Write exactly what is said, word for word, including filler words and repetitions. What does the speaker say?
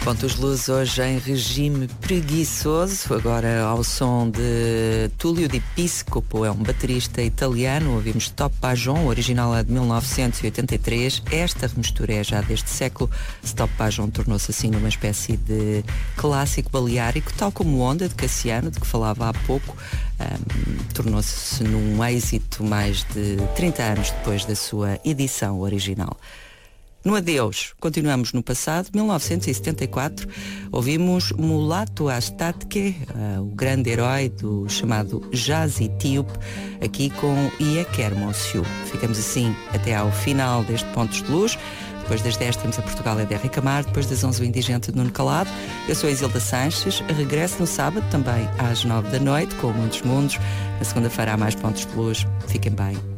Pontos de Luz hoje em regime preguiçoso, agora ao som de Tullio Di Piscopo, é um baterista italiano. Ouvimos Stop Pajon, o original é de mil novecentos e oitenta e três, esta remistura é já deste século. Stop Pajon tornou-se assim numa espécie de clássico baleárico, tal como Onda, de Cassiano, de que falava há pouco, um, tornou-se num êxito mais de trinta anos depois da sua edição original. No adeus, continuamos no passado, mil novecentos e setenta e quatro, ouvimos Mulatu Astatke, uh, o grande herói do chamado jazz etíope, aqui com Iekermosiu. Ficamos assim até ao final deste Pontos de Luz. Depois das dez temos a Portugal é de Henrique Amar, depois das onze o Indigente de Nuno Calado. Eu sou a Isilda Sanches, regresso no sábado também às nove da noite com Muitos Mundos. Na segunda-feira há mais Pontos de Luz. Fiquem bem.